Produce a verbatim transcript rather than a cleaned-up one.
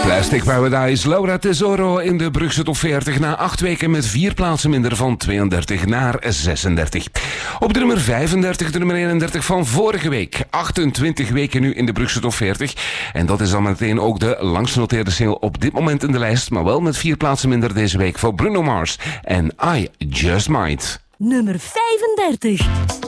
Plastic Paradise, Laura Tesoro in de Brugse top veertig na acht weken met vier plaatsen minder van tweeëndertig naar zesendertig. Op de nummer vijfendertig, de nummer eenendertig van vorige week. achtentwintig weken nu in de Brugse top veertig. En dat is dan meteen ook de langst genoteerde single op dit moment in de lijst, maar wel met vier plaatsen minder deze week voor Bruno Mars en I Just Might. Nummer vijfendertig.